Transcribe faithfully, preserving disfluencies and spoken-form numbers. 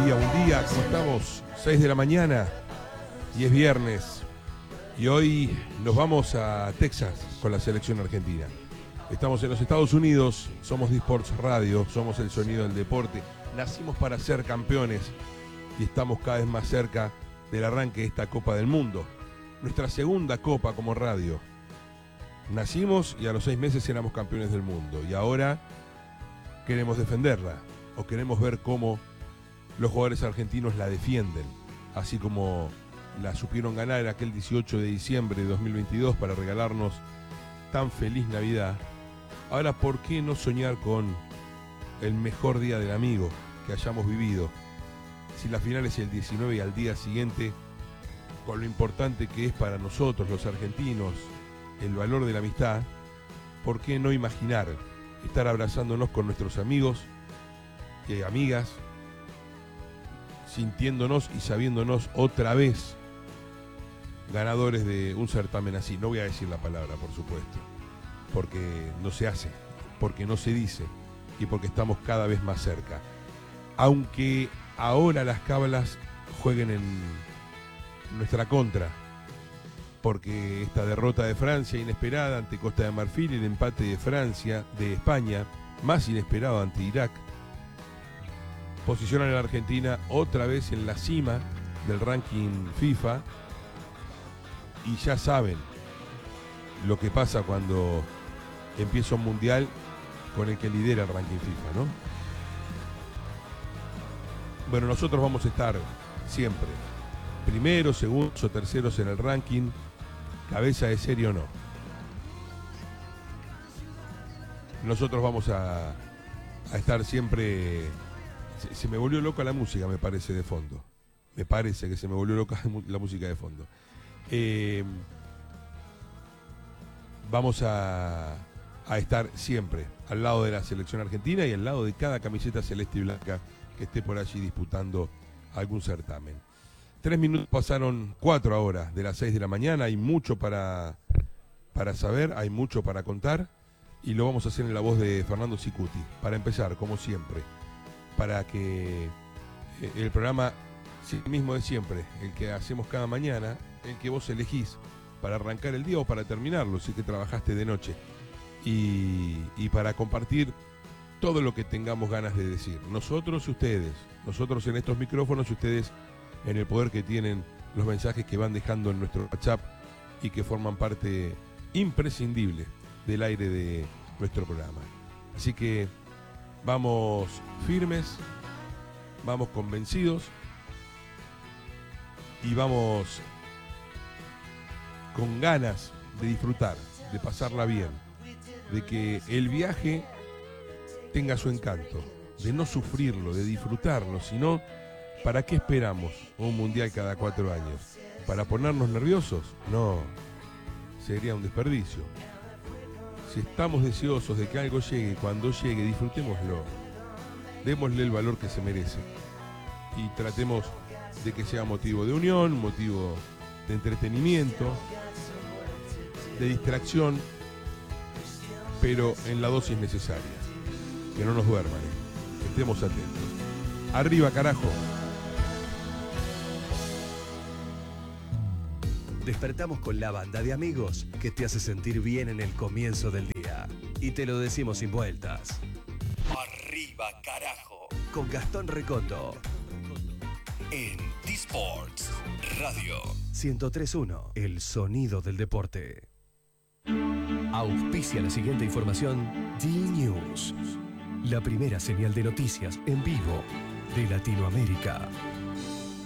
día, un día, ¿cómo estamos? seis de la mañana y es viernes. Y hoy nos vamos a Texas con la selección argentina. Estamos en los Estados Unidos, somos D-Sports Radio, somos el sonido del deporte. Nacimos para ser campeones y estamos cada vez más cerca del arranque de esta Copa del Mundo. Nuestra segunda Copa como radio. Nacimos y a los seis meses éramos campeones del mundo. Y ahora queremos defenderla o queremos ver cómo los jugadores argentinos la defienden, así como la supieron ganar en aquel dieciocho de diciembre de dos mil veintidós para regalarnos tan feliz Navidad. Ahora, ¿por qué no soñar con el mejor día del amigo que hayamos vivido? Si la final es el diecinueve y al día siguiente, con lo importante que es para nosotros los argentinos el valor de la amistad, ¿por qué no imaginar estar abrazándonos con nuestros amigos y amigas, sintiéndonos y sabiéndonos otra vez ganadores de un certamen así? No voy a decir la palabra, por supuesto, porque no se hace, porque no se dice y porque estamos cada vez más cerca. Aunque ahora las cábalas jueguen en nuestra contra, porque esta derrota de Francia inesperada ante Costa de Marfil y el empate de Francia, de España, más inesperado ante Irak, posicionan a la Argentina otra vez en la cima del ranking FIFA. Y ya saben lo que pasa cuando empieza un mundial con el que lidera el ranking FIFA, ¿no? Bueno, nosotros vamos a estar siempre primeros, segundos o terceros en el ranking, cabeza de serie o no. Nosotros vamos a, a estar siempre. Se, se me volvió loca la música, me parece, de fondo. Me parece que se me volvió loca la música de fondo. Eh, vamos a, a estar siempre al lado de la selección argentina y al lado de cada camiseta celeste y blanca que esté por allí disputando algún certamen. Tres minutos pasaron, cuatro ahora, de las seis de la mañana. Hay mucho para, para saber, hay mucho para contar y lo vamos a hacer en la voz de Fernando Sicuti. Para empezar, como siempre, para que el programa sea el mismo de siempre, el que hacemos cada mañana, el que vos elegís para arrancar el día o para terminarlo, si que trabajaste de noche, y, y para compartir todo lo que tengamos ganas de decir. Nosotros y ustedes, nosotros en estos micrófonos y ustedes en el poder que tienen los mensajes que van dejando en nuestro WhatsApp y que forman parte imprescindible del aire de nuestro programa. Así que vamos firmes, vamos convencidos y vamos con ganas de disfrutar, de pasarla bien, de que el viaje tenga su encanto, de no sufrirlo, de disfrutarlo, sino ¿para qué esperamos un mundial cada cuatro años? ¿Para ponernos nerviosos? No, sería un desperdicio. Si estamos deseosos de que algo llegue, cuando llegue, disfrutémoslo, démosle el valor que se merece y tratemos de que sea motivo de unión, motivo de entretenimiento, de distracción, pero en la dosis necesaria. Que no nos duerman, que estemos atentos. Arriba, carajo. Despertamos con la banda de amigos que te hace sentir bien en el comienzo del día. Y te lo decimos sin vueltas. Arriba, carajo. Con Gastón Recoto. En D-Sports Radio. ciento tres punto uno. El sonido del deporte. Auspicia la siguiente información. D-News. La primera señal de noticias en vivo de Latinoamérica.